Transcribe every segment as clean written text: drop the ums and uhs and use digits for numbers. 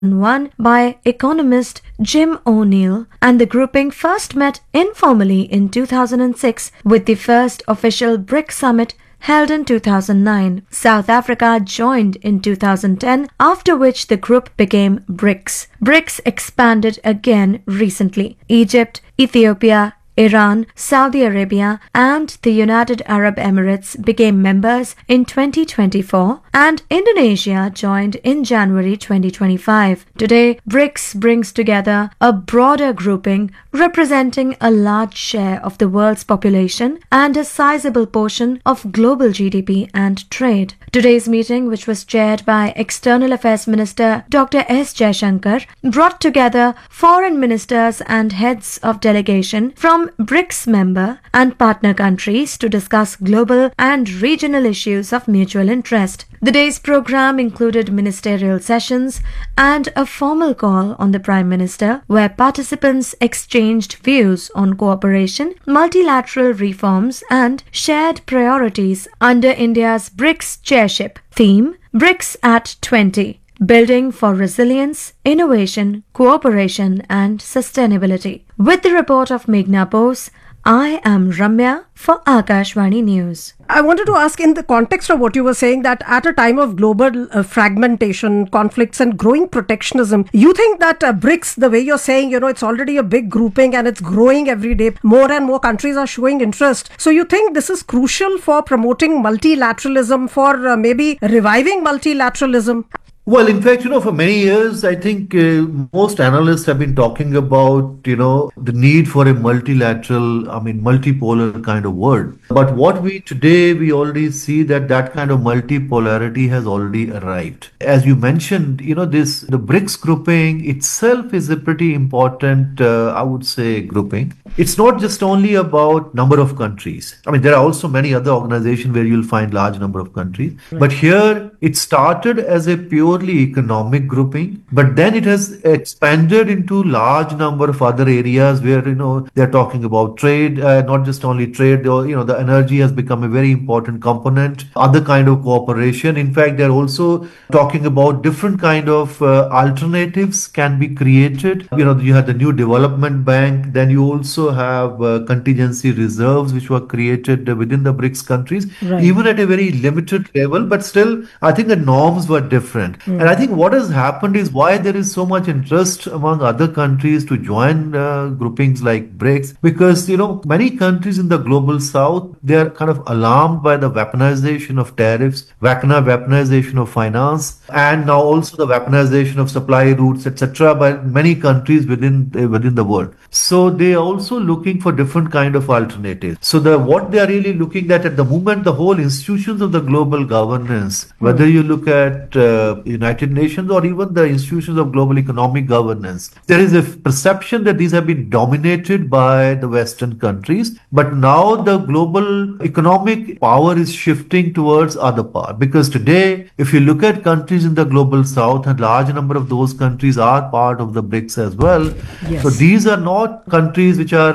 2001 by economist Jim O'Neill, and the grouping first met informally in 2006 with the first official BRIC summit held in 2009. South Africa joined in 2010, after which the group became BRICS. BRICS expanded again recently. Egypt, Ethiopia, Iran, Saudi Arabia, and the United Arab Emirates became members in 2024, and Indonesia joined in January 2025. Today, BRICS brings together a broader grouping representing a large share of the world's population and a sizable portion of global GDP and trade. Today's meeting, which was chaired by External Affairs Minister Dr. S. Jaishankar, brought together foreign ministers and heads of delegation from BRICS member and partner countries to discuss global and regional issues of mutual interest. The day's program included ministerial sessions and a formal call on the Prime Minister, where participants exchanged views on cooperation, multilateral reforms, and shared priorities under India's BRICS chairship. Theme: BRICS at 20. Building for Resilience, Innovation, Cooperation and Sustainability. With the report of Meghna Bose, I am Ramya for Akashvani News. I wanted to ask, in the context of what you were saying, that at a time of global fragmentation, conflicts and growing protectionism, you think that BRICS, the way you're saying, it's already a big grouping and it's growing every day. More and more countries are showing interest. So you think this is crucial for promoting multilateralism, for maybe reviving multilateralism? Well, in fact, for many years, I think most analysts have been talking about, the need for a multilateral, multipolar kind of world. But what we already see that kind of multipolarity has already arrived. As you mentioned, the BRICS grouping itself is a pretty important, I would say, grouping. It's not just only about number of countries. There are also many other organizations where you'll find large number of countries. Right. But here, it started as a purely economic grouping, but then it has expanded into large number of other areas where, they're talking about trade, not just only trade, the energy has become a very important component, other kind of cooperation. In fact, they're also talking about different kind of alternatives can be created. You have the new development bank, then you also have contingency reserves which were created within the BRICS countries, right, even at a very limited level, but still, I think the norms were different. And I think what has happened is why there is so much interest among other countries to join groupings like BRICS, because, many countries in the global south, they are kind of alarmed by the weaponization of tariffs, weaponization of finance, and now also the weaponization of supply routes, etc. by many countries within the world. So they are also looking for different kind of alternatives. So what they are really looking at the moment, the whole institutions of the global governance, whether you look at United Nations or even the institutions of global economic governance, there is a perception that these have been dominated by the Western countries, but now the global economic power is shifting towards other power, because today, if you look at countries in the global south, a large number of those countries are part of the BRICS as well. Yes. So these are not countries which are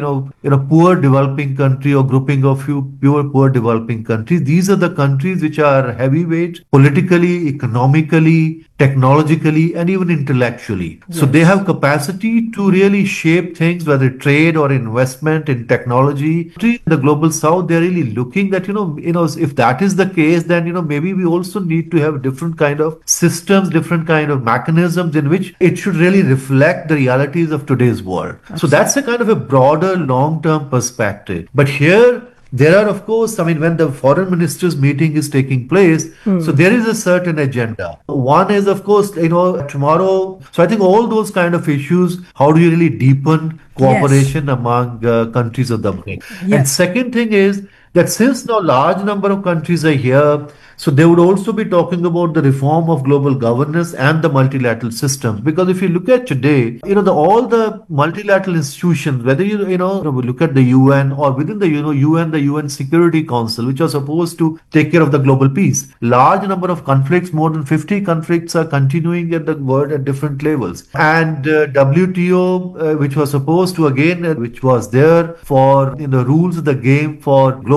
poor developing country or grouping of few poor developing countries. These are the countries which are heavyweight politically, economically, technologically, and even intellectually. Yes. So they have capacity to really shape things, whether trade or investment in technology. In the global south, they're really looking that, if that is the case, then, maybe we also need to have different kind of systems, different kind of mechanisms in which it should really reflect the realities of today's world. Absolutely. So that's a kind of a broader long-term perspective. But here, there are, of course, when the foreign ministers meeting is taking place, so there is a certain agenda. One is, of course, tomorrow. So I think all those kind of issues, how do you really deepen cooperation among countries of the BRICS? Yes. And second thing is that since now large number of countries are here, so they would also be talking about the reform of global governance and the multilateral systems. Because if you look at today, all the multilateral institutions, whether you look at the UN or within the UN, the UN Security Council, which are supposed to take care of the global peace, large number of conflicts, more than 50 conflicts are continuing at the world at different levels. And WTO, which was supposed to which was there for rules of the game for global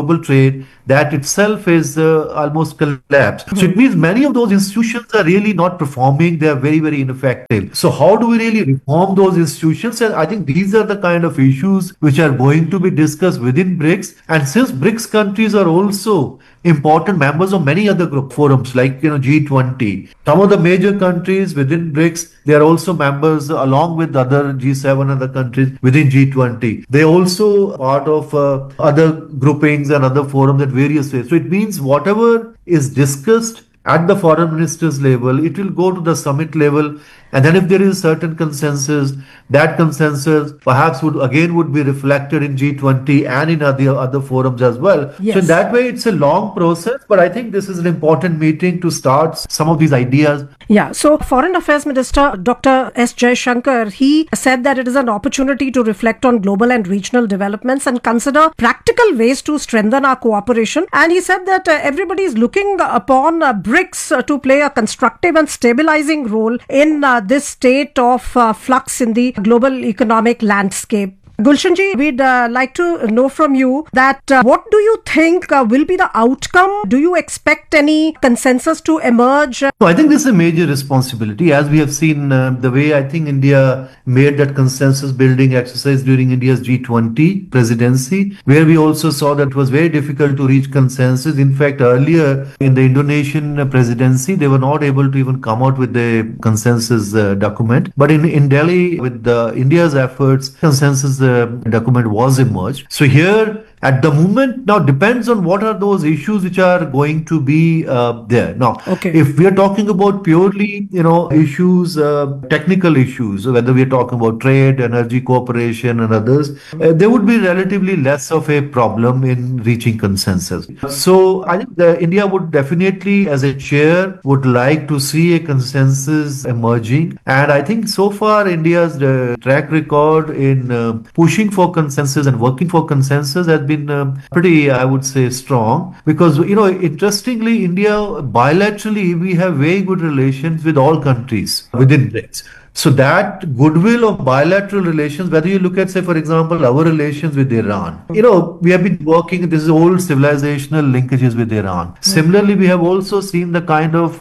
global trade, that itself is almost collapsed. So it means many of those institutions are really not performing. They are very, very ineffective. So how do we really reform those institutions? And I think these are the kind of issues which are going to be discussed within BRICS. And since BRICS countries are also important members of many other group forums like G20, some of the major countries within BRICS, they are also members along with other G7 other countries within G20. They also part of other groupings and other forums at various ways. So it means whatever is discussed at the foreign ministers level, it will go to the summit level. And then if there is certain consensus, that consensus perhaps would be reflected in G20 and in other forums as well. Yes. So in that way, it's a long process, but I think this is an important meeting to start some of these ideas. Yeah. So Foreign Affairs Minister Dr. S. Jaishankar, he said that it is an opportunity to reflect on global and regional developments and consider practical ways to strengthen our cooperation. And he said that everybody is looking upon BRICS to play a constructive and stabilizing role in this state of flux in the global economic landscape. Gulshanji, we'd like to know from you that what do you think will be the outcome? Do you expect any consensus to emerge? So I think this is a major responsibility. As we have seen the way I think India made that consensus building exercise during India's G20 presidency, where we also saw that it was very difficult to reach consensus. In fact, earlier in the Indonesian presidency, they were not able to even come out with the consensus document. But in Delhi, with India's efforts, consensus document was emerged. So here at the moment now depends on what are those issues which are going to be there. Now, if we are talking about purely, issues, technical issues, whether we are talking about trade, energy cooperation and others, there would be relatively less of a problem in reaching consensus. So I think India would definitely, as a chair, would like to see a consensus emerging. And I think so far India's track record in pushing for consensus and working for consensus has been pretty, I would say, strong, because interestingly, India bilaterally we have very good relations with all countries within BRICS. So that goodwill of bilateral relations, whether you look at, say, for example, our relations with Iran, we have been working, this is old civilizational linkages with Iran. Similarly, we have also seen the kind of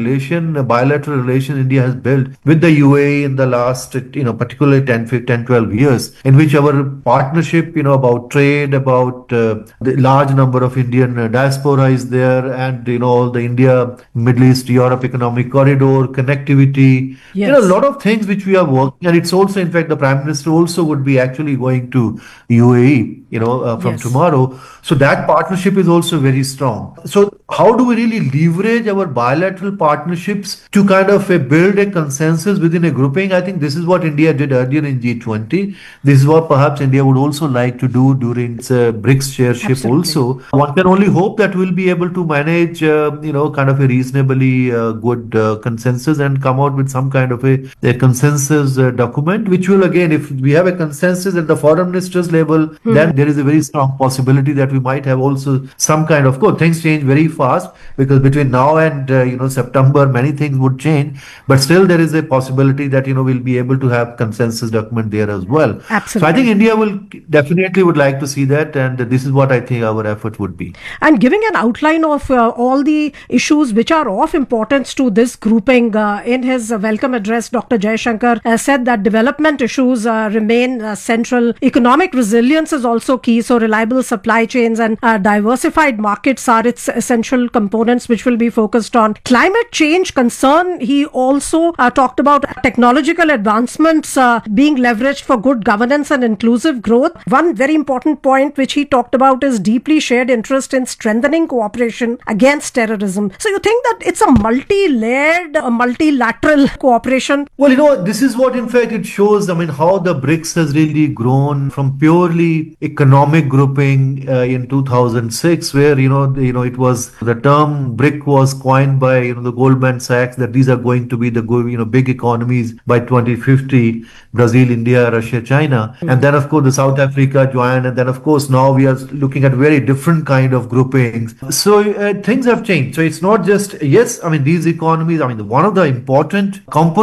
bilateral relation India has built with the UAE in the last, particularly 10, 12 years, in which our partnership, about trade, about the large number of Indian diaspora is there, and, all the India, Middle East, Europe economic corridor, connectivity, a lot of things which we are working, and it's also, in fact, the Prime Minister also would be actually going to UAE, from tomorrow. So that partnership is also very strong. So how do we really leverage our bilateral partnerships to kind of build a consensus within a grouping? I think this is what India did earlier in G20. This is what perhaps India would also like to do during its BRICS chairship. Absolutely. Also. One can only hope that we'll be able to manage, kind of a reasonably good consensus and come out with some kind of a consensus document, which will, again, if we have a consensus at the foreign ministers level, then there is a very strong possibility that we might have also some kind of, things change very fast, because between now and, September, many things would change, but still there is a possibility that, we'll be able to have consensus document there as well. Absolutely. So I think India will definitely would like to see that, and this is what I think our effort would be. And giving an outline of all the issues which are of importance to this grouping, in his welcome address, Dr. Jaishankar said that development issues remain central. Economic resilience is also key. So reliable supply chains and diversified markets are its essential components which will be focused on. Climate change concern, he also talked about technological advancements being leveraged for good governance and inclusive growth. One very important point which he talked about is deeply shared interest in strengthening cooperation against terrorism. So you think that it's a multi-layered, multilateral cooperation? Well, this is what, in fact, it shows, how the BRICS has really grown from purely economic grouping in 2006, where, it was, the term BRIC was coined by, the Goldman Sachs, that these are going to be the, big economies by 2050, Brazil, India, Russia, China. And then, of course, the South Africa joined. And then, of course, now we are looking at very different kind of groupings. So things have changed. So it's not just, these economies, one of the important component of BRICS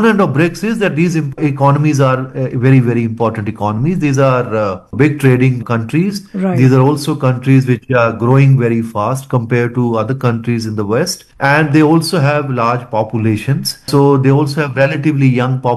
BRICS is that these economies are very, very important economies. These are big trading countries. Right. These are also countries which are growing very fast compared to other countries in the West. And they also have large populations. So they also have relatively young populations